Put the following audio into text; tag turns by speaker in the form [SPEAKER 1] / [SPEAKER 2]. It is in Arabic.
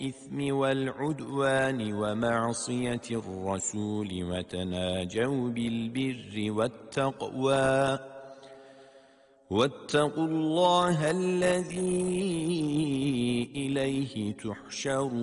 [SPEAKER 1] الإثم والعدوان ومعصية الرسول وتناجوا بالبر والتقوى واتقوا الله الذي إليه تحشرون